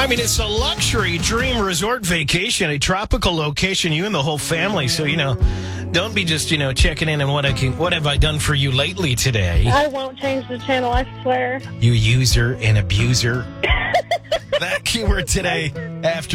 I mean, it's a luxury dream resort vacation, a tropical location, you and the whole family. So, don't be just, checking in on what have I done for you lately today. I won't change the channel, I swear. You user and abuser. That keyword today after